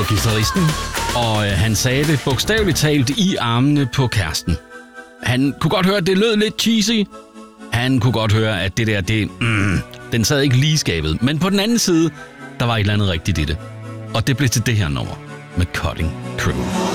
var guitaristen, og han sagde det bogstaveligt talt i armene på kæresten. Han kunne godt høre, at det lød lidt cheesy. Han kunne godt høre, at det der, den sad ikke lige i skabet. Men på den anden side, der var et eller andet rigtigt i det. Og det blev til det her nummer med Cutting Crew.